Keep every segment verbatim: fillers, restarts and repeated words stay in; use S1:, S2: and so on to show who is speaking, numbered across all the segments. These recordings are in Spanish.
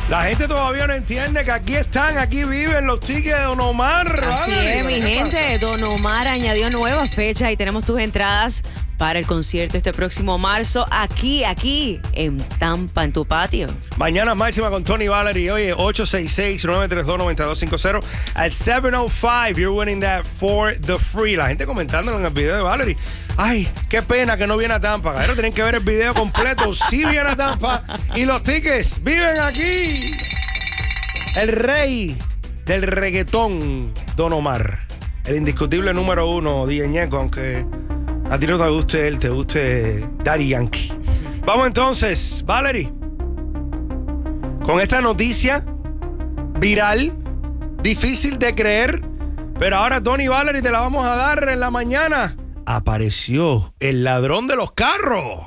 S1: La gente todavía no entiende que aquí están, aquí viven los tickets de Don Omar.
S2: Así
S1: ¿vale?
S2: es, mi gente. Don Omar añadió nuevas fechas y tenemos tus entradas para el concierto este próximo marzo aquí, aquí, en Tampa, en tu patio.
S1: Mañana máxima con Tony Valerie. Oye, ocho seis seis, nueve tres dos, nueve dos cinco cero. At seven oh five, you're winning that for the free. La gente comentándolo en el video de Valerie. Ay, qué pena que no viene a Tampa. Pero tienen que ver el video completo. Sí viene a Tampa. Y los tickets viven aquí. El rey del reggaetón, Don Omar. El indiscutible número uno, D J Ñeco, aunque a ti no te guste él, te guste Daddy Yankee. Vamos entonces, Valerie, con esta noticia viral, difícil de creer, pero ahora Tony Valerie te la vamos a dar en la mañana. Apareció el ladrón de los carros.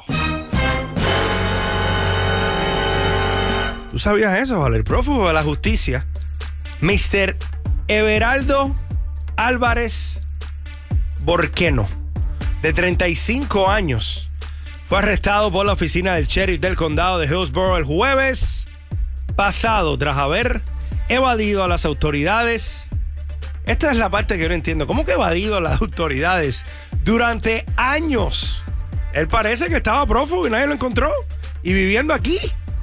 S1: ¿Tú sabías eso, Valerie? El prófugo de la justicia, mister Everaldo Álvarez Borqueno, de treinta y cinco años, fue arrestado por la oficina del sheriff del condado de Hillsborough el jueves pasado tras haber evadido a las autoridades. Esta es la parte que yo no entiendo. ¿Cómo que evadido a las autoridades durante años? Él parece que estaba prófugo y nadie lo encontró y viviendo aquí.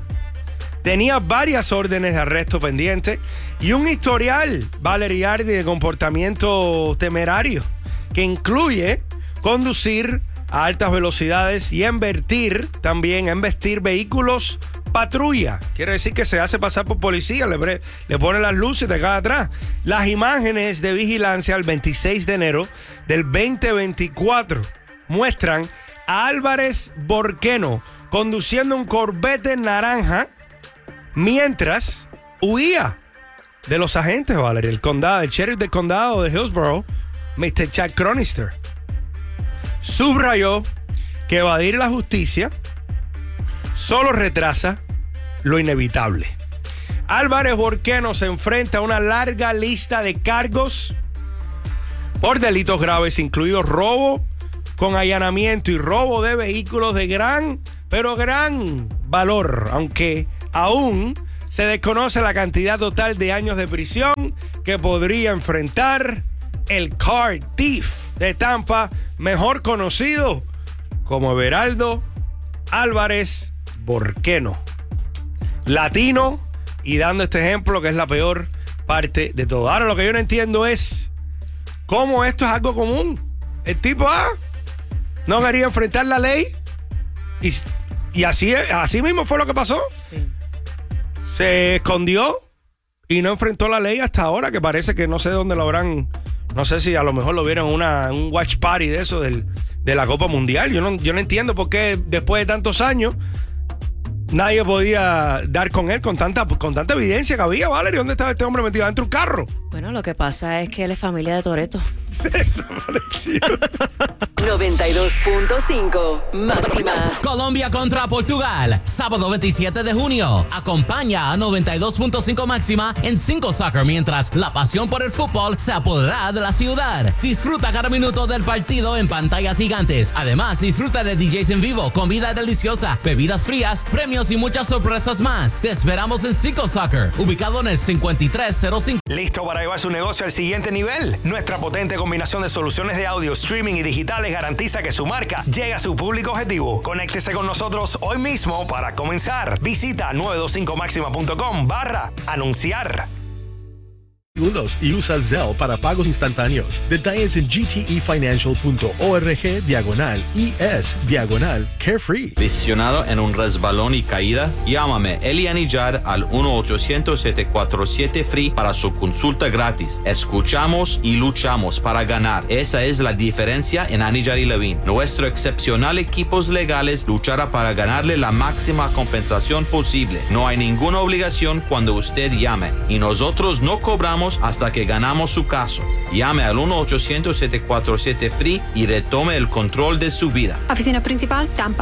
S1: Tenía varias órdenes de arresto pendientes y un historial, Valerie Ardi, de comportamiento temerario que incluye conducir a altas velocidades y invertir también, investir vehículos patrulla. Quiere decir que se hace pasar por policía, le, le pone las luces de acá atrás. Las imágenes de vigilancia el veintiséis de enero del veinte veinticuatro muestran a Álvarez Borqueno conduciendo un Corvette naranja mientras huía de los agentes, Valerie, el condado, el sheriff del condado de Hillsborough, mister Chad Cronister. Subrayó que evadir la justicia solo retrasa lo inevitable. Álvarez Borqueno se enfrenta a una larga lista de cargos por delitos graves, incluidos robo con allanamiento y robo de vehículos de gran, pero gran valor, aunque aún se desconoce la cantidad total de años de prisión que podría enfrentar el car thief de Tampa, mejor conocido como Everaldo Álvarez Borqueno. Latino y dando este ejemplo que es la peor parte de todo. Ahora lo que yo no entiendo es cómo esto es algo común. El tipo ah, no quería enfrentar la ley y, y así, así mismo fue lo que pasó. Sí. Se escondió y no enfrentó la ley hasta ahora, que parece que no sé dónde lo habrán. No sé si a lo mejor lo vieron en una, un watch party de eso del, de la Copa Mundial. Yo no, yo no entiendo por qué después de tantos años nadie podía dar con él con tanta, con tanta evidencia que había. Valerie, ¿dónde estaba este hombre metido dentro de un carro?
S2: Bueno, lo que pasa es que él es familia de Toretto.
S1: Eso pareció.
S3: noventa y dos punto cinco máxima.
S4: Colombia contra Portugal, sábado veintisiete de junio. Acompaña a noventa y dos punto cinco máxima en cinco Soccer mientras la pasión por el fútbol se apodera de la ciudad. Disfruta cada minuto del partido en pantallas gigantes. Además, disfruta de D Js en vivo, comida deliciosa, bebidas frías, premios y muchas sorpresas más. Te esperamos en cinco Soccer, ubicado en el cincuenta y tres cero cinco.
S1: ¿Listo para llevar su negocio al siguiente nivel? Nuestra potente combinación de soluciones de audio, streaming y digitales garantiza que su marca llegue a su público objetivo. Conéctese con nosotros hoy mismo para comenzar. Visita nueve dos cinco máxima punto com barra anunciar.
S5: Y usa Zelle para pagos instantáneos. Detalles en g t e financial punto org diagonal es diagonal carefree.
S6: Lesionado en un resbalón y caída, llámame Eli Anillar al uno ochocientos siete cuatro siete free para su consulta gratis. Escuchamos y luchamos para ganar. Esa es la diferencia en Anillar y Levine. Nuestro excepcional equipos legales luchará para ganarle la máxima compensación posible. No hay ninguna obligación cuando usted llame y nosotros no cobramos hasta que ganamos su caso. Llame al uno ochocientos siete cuatro siete free y retome el control de su vida.
S7: Oficina principal, Tampa.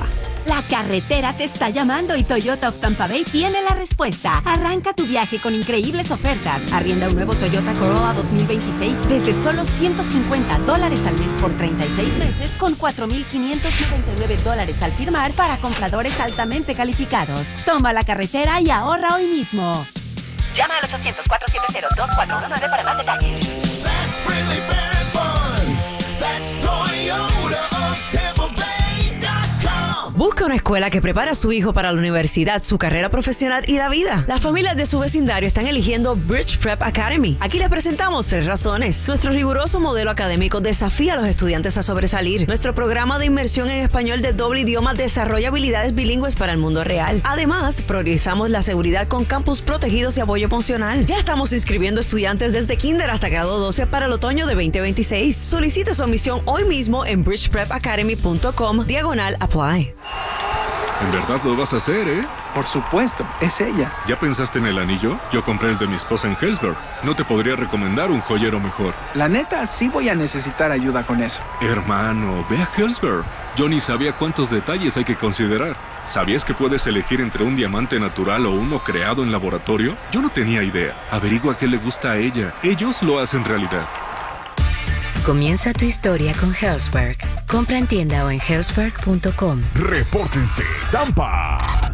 S7: La carretera te está llamando y Toyota of Tampa Bay tiene la respuesta. Arranca tu viaje con increíbles ofertas. Arrienda un nuevo Toyota Corolla dos mil veintiséis desde solo ciento cincuenta dólares al mes por treinta y seis meses con cuatro mil quinientos noventa y nueve dólares al firmar para compradores altamente calificados. Toma la carretera y ahorra hoy mismo. Llama al ochocientos, cuatrocientos setenta, dos cuatro uno nueve para más detalles.
S8: That's really very fun. That's Toyota of Tampa Bay dot com.
S2: Busca una escuela que prepara a su hijo para la universidad, su carrera profesional y la vida. Las familias de su vecindario están eligiendo Bridge Prep Academy. Aquí les presentamos tres razones. Nuestro riguroso modelo académico desafía a los estudiantes a sobresalir. Nuestro programa de inmersión en español de doble idioma desarrolla habilidades bilingües para el mundo real. Además, priorizamos la seguridad con campus protegidos y apoyo emocional. Ya estamos inscribiendo estudiantes desde kinder hasta grado doce para el otoño de veinte veintiséis. Solicite su admisión hoy mismo en bridge prep academy punto com diagonal apply.
S9: En verdad lo vas a hacer, ¿eh?
S10: Por supuesto, es ella.
S9: ¿Ya pensaste en el anillo? Yo compré el de mi esposa en Helzberg. No te podría recomendar un joyero mejor.
S10: La neta, sí voy a necesitar ayuda con eso.
S9: Hermano, ve a Helzberg. Yo ni sabía cuántos detalles hay que considerar. ¿Sabías que puedes elegir entre un diamante natural o uno creado en laboratorio? Yo no tenía idea. Averigua qué le gusta a ella. Ellos lo hacen realidad.
S11: Comienza tu historia con Helzberg. Compra en tienda o en helzberg punto com.
S12: Repórtense, Tampa.